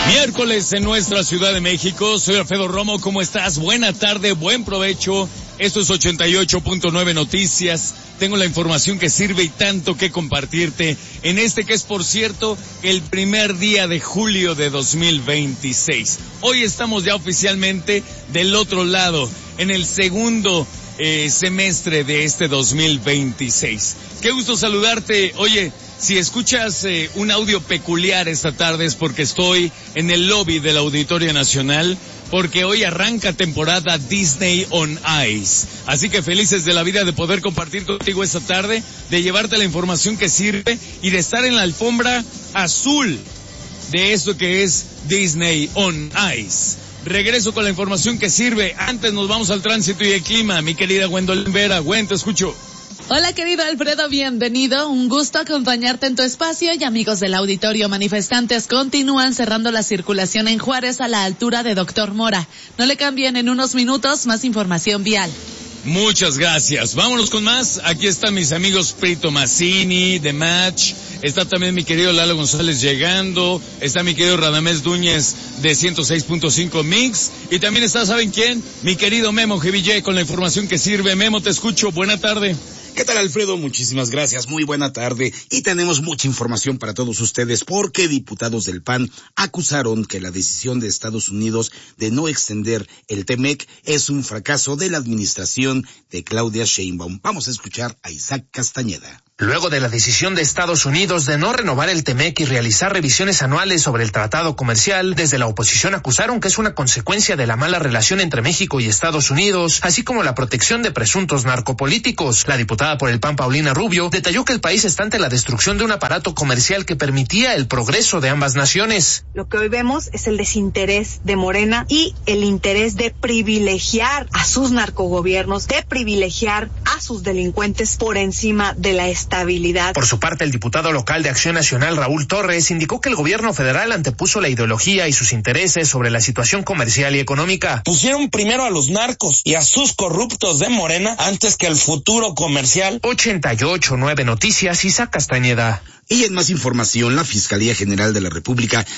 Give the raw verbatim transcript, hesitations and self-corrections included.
Miércoles en nuestra Ciudad de México. Soy Alfredo Romo, ¿cómo estás? Buena tarde, buen provecho. Esto es ochenta y ocho punto nueve Noticias. Tengo la información que sirve y tanto que compartirte en este que es, por cierto, el primer día de julio de dos mil veintiséis. Hoy estamos ya oficialmente del otro lado, en el segundo eh, semestre de este dos mil veintiséis. Qué gusto saludarte. Oye, si escuchas eh, un audio peculiar esta tarde es porque estoy en el lobby del Auditorio Nacional, porque hoy arranca temporada Disney on Ice. Así que felices de la vida de poder compartir contigo esta tarde, de llevarte la información que sirve y de estar en la alfombra azul de eso que es Disney on Ice. Regreso con la información que sirve. Antes nos vamos al tránsito y el clima. Mi querida Gwendolyn Vera. Gwen, te escucho. Hola querido Alfredo, bienvenido, un gusto acompañarte en tu espacio y amigos del auditorio. Manifestantes continúan cerrando la circulación en Juárez a la altura de Doctor Mora. No le cambien, en unos minutos más información vial. Muchas gracias. Vámonos con más. Aquí están mis amigos Prito Mazzini, de Match. Está también mi querido Lalo González llegando. Está mi querido Radamés Núñez de ciento seis punto cinco Mix. Y también está, ¿saben quién? Mi querido Memo G V J con la información que sirve. Memo, te escucho. Buena tarde. ¿Qué tal, Alfredo? Muchísimas gracias, muy buena tarde. Y tenemos mucha información para todos ustedes porque diputados del P A N acusaron que la decisión de Estados Unidos de no extender el T M E C es un fracaso de la administración de Claudia Sheinbaum. Vamos a escuchar a Isaac Castañeda. Luego de la decisión de Estados Unidos de no renovar el T M E C y realizar revisiones anuales sobre el tratado comercial, desde la oposición acusaron que es una consecuencia de la mala relación entre México y Estados Unidos, así como la protección de presuntos narcopolíticos. La diputada por el P A N, Paulina Rubio, detalló que el país está ante la destrucción de un aparato comercial que permitía el progreso de ambas naciones. Lo que hoy vemos es el desinterés de Morena y el interés de privilegiar a sus narcogobiernos, de privilegiar a sus delincuentes por encima de la estabilidad. Por su parte, el diputado local de Acción Nacional, Raúl Torres, indicó que el gobierno federal antepuso la ideología y sus intereses sobre la situación comercial y económica. Pusieron primero a los narcos y a sus corruptos de Morena antes que el futuro comercial. ochenta y ocho punto nueve Noticias, Isaac Castañeda. Y en más información, la Fiscalía General de la República